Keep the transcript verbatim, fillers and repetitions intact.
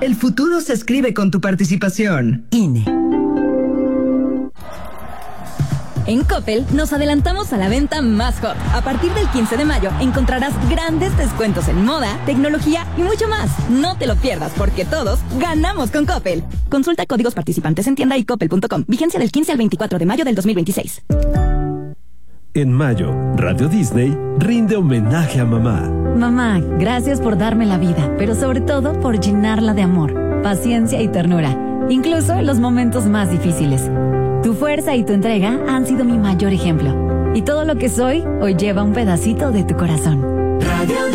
El futuro se escribe con tu participación. I N E. En Coppel nos adelantamos a la venta más hot. A partir del quince de mayo encontrarás grandes descuentos en moda, tecnología y mucho más. No te lo pierdas porque todos ganamos con Coppel. Consulta códigos participantes en tienda y coppel punto com. Vigencia del quince al veinticuatro de mayo del dos mil veintiséis. En mayo, Radio Disney rinde homenaje a mamá. Mamá, gracias por darme la vida, pero sobre todo por llenarla de amor, paciencia y ternura, incluso en los momentos más difíciles. Tu fuerza y tu entrega han sido mi mayor ejemplo. Y todo lo que soy hoy lleva un pedacito de tu corazón. Radio